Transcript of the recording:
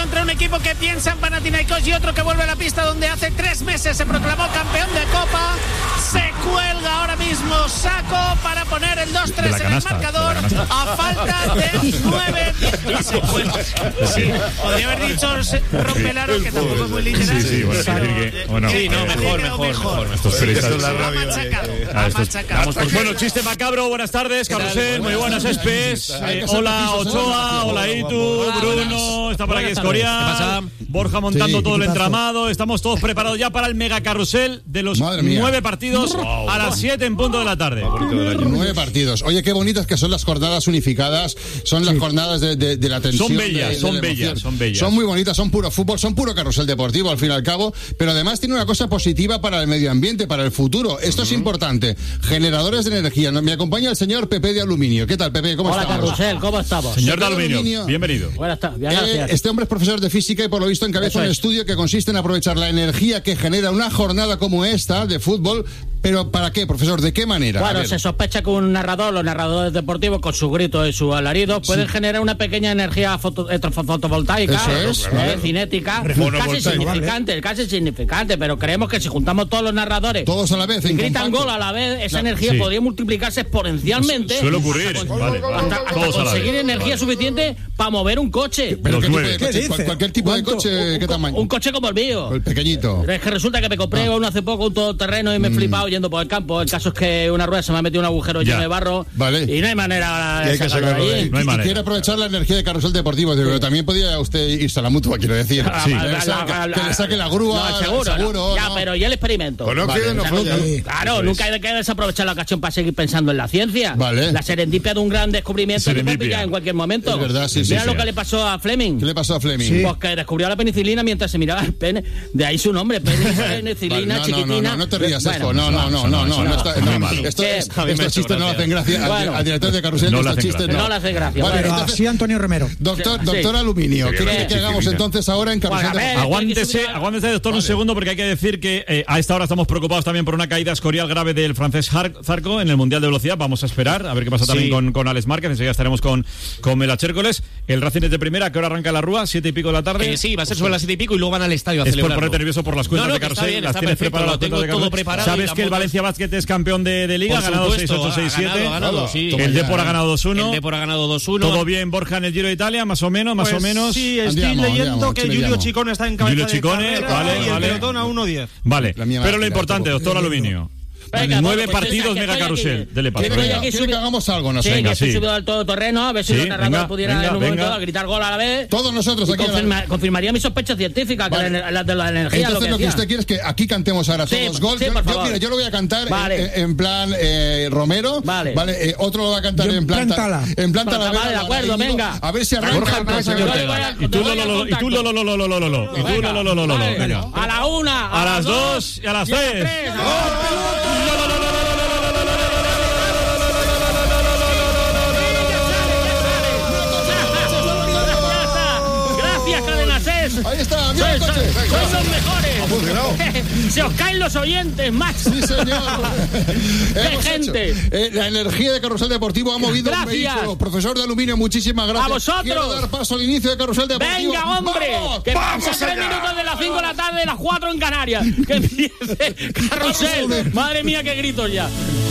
entre un equipo que piensa en Panathinaikos y otro que vuelve a la pista donde hace 3 meses se proclamó campeón de Copa. Se cuelga ahora mismo Saco para poner el 2-3 en el marcador a falta de 9. Sí. Podría haber dicho Rompelaro, que tampoco es muy literal. Sí, mejor. Bueno, chiste macabro, buenas tardes, Carrusel, muy buenas, Espes. Hola, Ochoa, hola, Itu, Bruno, está por aquí Escorial, Borja montando todo el entramado. Estamos todos preparados ya para el mega carrusel de los 9 partidos a las 7 en punto de la tarde. 9 partidos. Oye, qué bonitas que son las jornadas unificadas, son las jornadas de la tensión. Son bellas. Son muy bonitas, son puro fútbol, son puro carrusel deportivo al fin y al cabo, pero además tiene una cosa positiva para el medio ambiente, para el futuro. Esto es importante. Generadores de energía. Me acompaña el señor Pepe de Aluminio. ¿Qué tal, Pepe? ¿Cómo estamos? Hola, Carrusel, ¿cómo estamos? Señor de Aluminio, bienvenido. Buenas tardes, gracias. Este hombre es profesor de física y por lo visto encabeza un estudio que consiste en aprovechar la energía que genera una jornada como esta de fútbol. ¿Pero para qué, profesor? ¿De qué manera? Bueno, se sospecha que los narradores deportivos, con su grito y su alarido, pueden generar una pequeña energía fotovoltaica, cinética, casi significante, pero creemos que si juntamos todos los narradores, todos a la vez, y gritan gol a la vez, esa energía podría multiplicarse exponencialmente. Suele ocurrir, hasta conseguir energía suficiente para mover un coche. ¿Pero qué tipo de coche? ¿Cualquier tipo de coche? ¿Qué tamaño? Un coche como el mío. El pequeñito. Es que resulta que me compré uno hace poco, un todoterreno, y me he flipado yendo por el campo. El caso es que una rueda se me ha metido un agujero lleno de barro. Vale. Y no hay manera de sacarlo de allí. No hay manera. Quiere aprovechar la energía de carrusel deportivo, pero también podía usted irse a la mutua, quiero decir. Que le saque la grúa. No, seguro. Ya, pero ya el experimento. Claro, nunca hay que desaprovechar la ocasión para seguir pensando en la ciencia. La serendipia de un gran descubrimiento que puede pillar en cualquier momento. Es verdad, Mira lo que le pasó a Fleming. ¿Qué le pasó a Fleming? Pues que descubrió la penicilina mientras se miraba el pene. De ahí su nombre, penicilina chiquitina. No te rías, esto. No. Estos chistes no le hacen gracia. Al director de carrusel estos chistes no le hacen gracia. Así Antonio Romero. Doctor Aluminio, ¿qué quiere que hagamos entonces ahora en carrusel? Aguántese, doctor, un segundo, porque hay que decir que a esta hora estamos preocupados también por una caída escorial grave del francés Zarco en el Mundial de Velocidad. Vamos a esperar a ver qué pasa también con Alex Márquez. Enseguida estaremos con Mela Chércoles. El Racing es de primera. ¿A qué hora arranca la Rúa? 7 y pico de la tarde. Sí, va a ser sobre las 7 y pico y luego van al estadio a Es celebrarlo. por ponerte nervioso por las cuentas de carrusel. Las tienes preparadas, todo preparado. ¿Sabes que el Valencia Basket es campeón de Liga? Ha ganado 6-8, 6-7. Ganado, sí. El Depor ha ganado 2-1. El Depor ha ganado 2-1. ¿Todo bien, Borja, en el Giro de Italia? Más o menos. Sí, estoy leyendo que Giulio Ciccone está en cabeza de carrera y el pelotón a 1:10. Vale, pero lo importante, doctor Aluminio. 9 partidos mega carrusel. Dele paso. Quiero que hagamos algo, no sé. Estoy subido al todoterreno, a ver si los narradores pudieran en un momento a gritar gol a la vez. Todos nosotros aquí. Confirmaría mi sospecha científica las de la energía. Entonces lo que usted quiere es que aquí cantemos ahora todos gol. Yo lo voy a cantar en plan Romero. Vale. Otro lo va a cantar en plan Talavera. Vale, de acuerdo, venga. A ver si arranca. Y tú a la 1, a las 2 y a las 3. Ahí está, mira el coche. Sois los mejores. Se os caen los oyentes, Max. Sí, señor. ¡Qué gente! La energía de Carrusel Deportivo ha movido un vehículo. Profesor de Aluminio, muchísimas gracias. ¡A vosotros! Quiero dar paso al inicio de Carrusel Deportivo. ¡Venga, hombre! ¡Vamos! Que pasan 3 minutos de las 5 de la tarde, las 4 en Canarias. Que empiece Carrusel. Madre mía, qué gritos ya.